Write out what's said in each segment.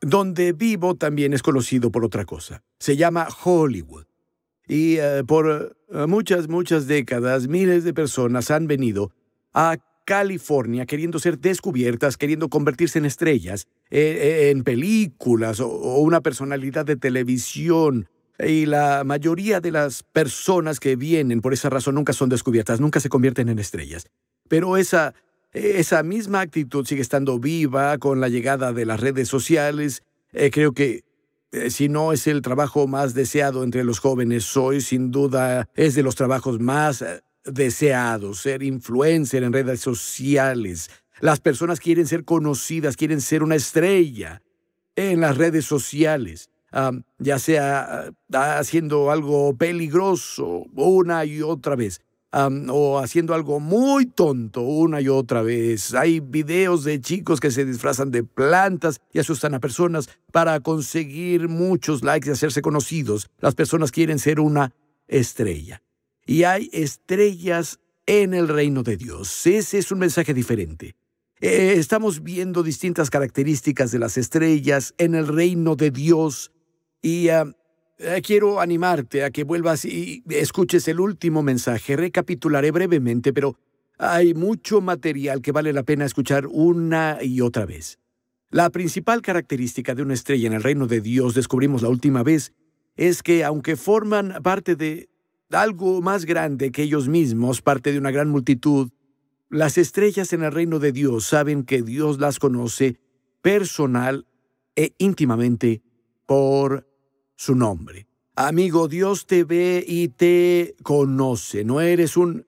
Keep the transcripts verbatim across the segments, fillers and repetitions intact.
Donde vivo también es conocido por otra cosa. Se llama Hollywood. Y uh, por uh, muchas, muchas décadas, miles de personas han venido a California queriendo ser descubiertas, queriendo convertirse en estrellas, eh, en películas o, o una personalidad de televisión. Y la mayoría de las personas que vienen por esa razón nunca son descubiertas, nunca se convierten en estrellas. Pero esa, esa misma actitud sigue estando viva con la llegada de las redes sociales. Eh, creo que eh, si no es el trabajo más deseado entre los jóvenes hoy, sin duda es de los trabajos más eh, deseados, ser influencer en redes sociales. Las personas quieren ser conocidas, quieren ser una estrella en las redes sociales. Um, ya sea uh, haciendo algo peligroso una y otra vez, um, o haciendo algo muy tonto una y otra vez. Hay videos de chicos que se disfrazan de plantas y asustan a personas para conseguir muchos likes y hacerse conocidos. Las personas quieren ser una estrella. Y hay estrellas en el reino de Dios. Ese es un mensaje diferente. Eh, estamos viendo distintas características de las estrellas en el reino de Dios. Y uh, eh, quiero animarte a que vuelvas y escuches el último mensaje. Recapitularé brevemente, pero hay mucho material que vale la pena escuchar una y otra vez. La principal característica de una estrella en el reino de Dios, descubrimos la última vez, es que aunque forman parte de algo más grande que ellos mismos, parte de una gran multitud, las estrellas en el reino de Dios saben que Dios las conoce personal e íntimamente por su nombre. Amigo, Dios te ve y te conoce. No eres un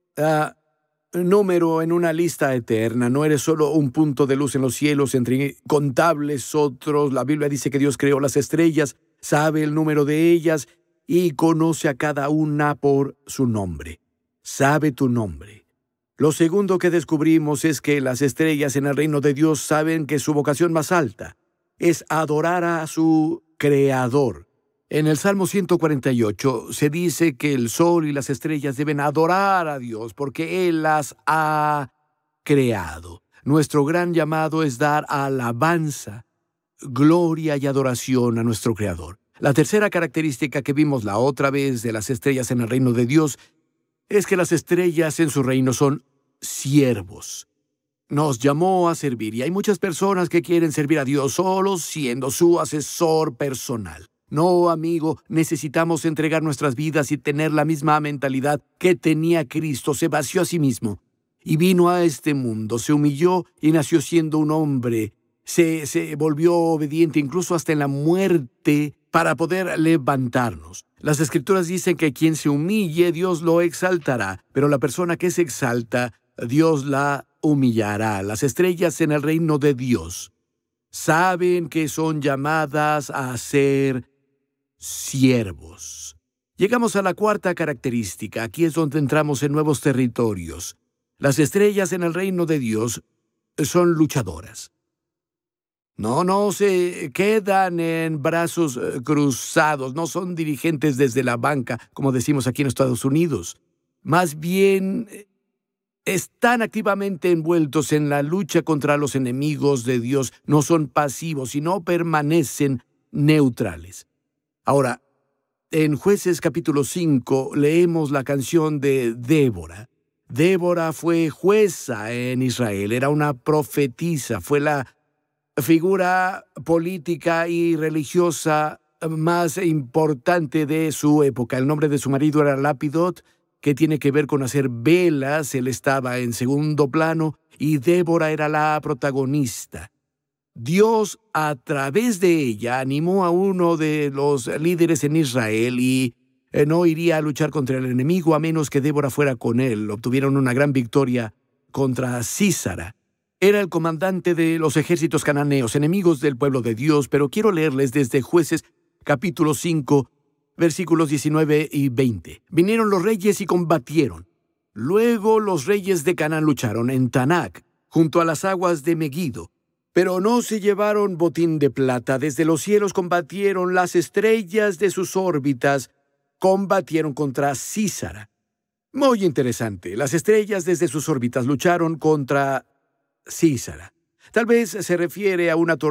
uh, número en una lista eterna. No eres solo un punto de luz en los cielos entre incontables otros. La Biblia dice que Dios creó las estrellas, sabe el número de ellas y conoce a cada una por su nombre. Sabe tu nombre. Lo segundo que descubrimos es que las estrellas en el reino de Dios saben que su vocación más alta es adorar a su Creador. En el Salmo ciento cuarenta y ocho se dice que el sol y las estrellas deben adorar a Dios porque Él las ha creado. Nuestro gran llamado es dar alabanza, gloria y adoración a nuestro Creador. La tercera característica que vimos la otra vez de las estrellas en el reino de Dios es que las estrellas en su reino son siervos. Nos llamó a servir y hay muchas personas que quieren servir a Dios solo siendo su asesor personal. No, amigo, necesitamos entregar nuestras vidas y tener la misma mentalidad que tenía Cristo. Se vació a sí mismo y vino a este mundo, se humilló y nació siendo un hombre. Se, se volvió obediente incluso hasta en la muerte para poder levantarnos. Las Escrituras dicen que quien se humille, Dios lo exaltará, pero la persona que se exalta, Dios la humillará. Las estrellas en el reino de Dios saben que son llamadas a ser siervos. Llegamos a la cuarta característica. Aquí es donde entramos en nuevos territorios. Las estrellas en el reino de Dios son luchadoras. No, no se quedan en brazos cruzados, no son dirigentes desde la banca, como decimos aquí en Estados Unidos. Más bien, están activamente envueltos en la lucha contra los enemigos de Dios. No son pasivos y no permanecen neutrales. Ahora, en Jueces capítulo cinco leemos la canción de Débora. Débora fue jueza en Israel, era una profetisa, fue la figura política y religiosa más importante de su época. El nombre de su marido era Lapidot, que tiene que ver con hacer velas. Él estaba en segundo plano y Débora era la protagonista. Dios, a través de ella, animó a uno de los líderes en Israel y eh, no iría a luchar contra el enemigo a menos que Débora fuera con él. Obtuvieron una gran victoria contra Sísara. Era el comandante de los ejércitos cananeos, enemigos del pueblo de Dios, pero quiero leerles desde Jueces capítulo cinco, versículos diecinueve y veinte. Vinieron los reyes y combatieron. Luego los reyes de Canaán lucharon en Tanac, junto a las aguas de Megiddo. Pero no se llevaron botín de plata. Desde los cielos combatieron las estrellas de sus órbitas, combatieron contra Sísara. Muy interesante. Las estrellas desde sus órbitas lucharon contra Sísara. Tal vez se refiere a una tormenta